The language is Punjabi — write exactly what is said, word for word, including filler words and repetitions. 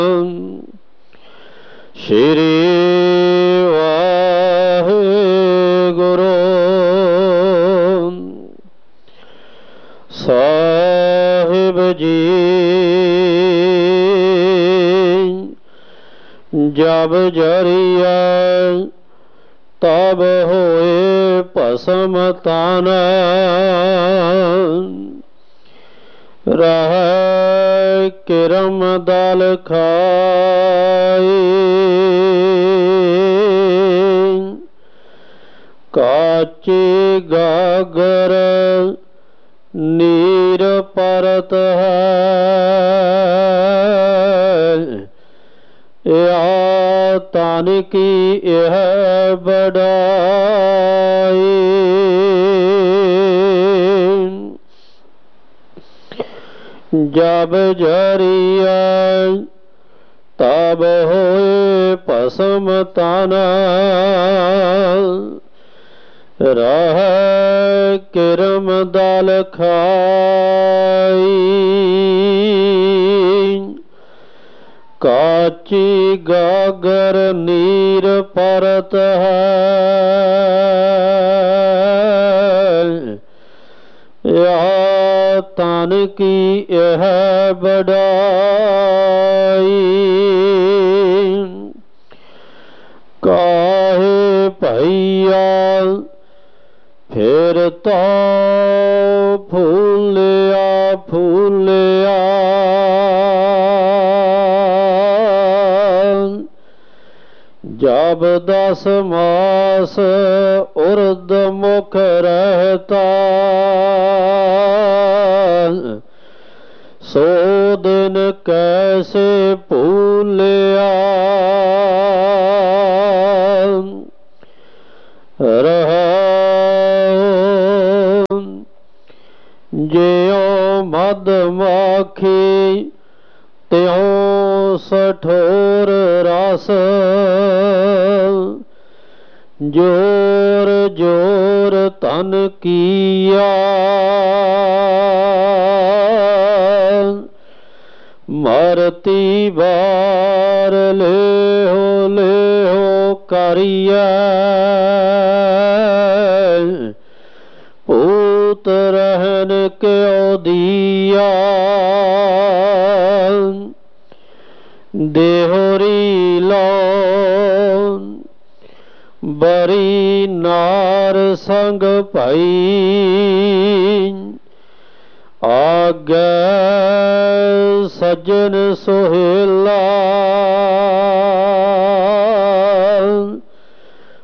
ਸ਼੍ਰੀ ਵਾਹਿਗੁਰੂ ਸਾਹਿਬ ਜੀ। ਜਬ ਜਰੀਆ ਤਬ ਹੋਏ ਭਸਮ ਤਨ, ਰਹਿ ਕਿਰਮ ਦਲ ਖਾਈ। ਕਾਚੀ ਗਾਗਰ ਨੀਰ ਪਰਤ ਹੈ, ਯਾ ਤਨ ਕੀ ਇਹ ਬੜਾਈ। ਜਬ ਜਰੀਆ ਤਬ ਹੋਏ ਭਸਮ ਤਨ, ਰਹਿ ਕਿਰਮ ਦਲ ਖਾਈ। ਕਾਚੀ ਗਾਗਰ ਨੀਰ ਪਰਤ ਹੈ, ਯਾ ਤਨ ਕੀ ਇਹ ਬੜਾਈ। ਕਾਹੇ ਭਈਆ ਫਿਰ ਤੋ ਫੂਲਿਆ ਫੂਲਿਆ, ਜਬ ਦਸ ਮਾਸ ਉਰਦ ਮੁਖ ਰਹਿਤਾ, ਸੋ ਦਿਨ ਕੈਸੇ ਭੂਲਿਆ। ਜਿਉ ਮਧ ਮਾਖੀ ਤਿਉ ਸਠੋਰ ਰਸ, ਜੋਰ ਜੋਰ ਤਨ ਕੀਆ। ਮਰਤੀ ਬਾਰ ਲੇਹੋ ਲੇਹੋ ਕਰੀਐ, ਭੂਤ ਰਹਿਨ ਕਿਉ ਦੀਆ। ਦੇਹੁਰੀ ਲੋ ਬਰੀ ਨਾਰ ਸੰਗ ਭਈ, ਆਗੇ ਸੱਜਣ ਸੁਹੇਲਾ।